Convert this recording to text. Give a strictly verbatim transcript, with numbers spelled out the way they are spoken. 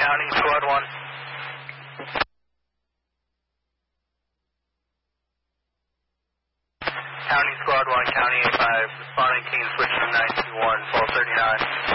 County, Squad one. County, Squad one, County eight five, responding King Switch from nine two one, twelve thirty-nine.